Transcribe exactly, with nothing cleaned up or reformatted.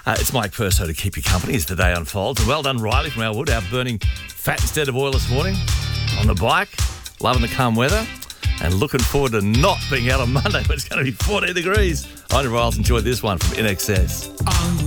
Uh, it's Mike Perso to keep you company as the day unfolds. And well done, Riley from Elwood, out burning fat instead of oil this morning on the bike, loving the calm weather, and looking forward to not being out on Monday, but it's going to be fourteen degrees. I know Riles enjoyed this one from In Excess.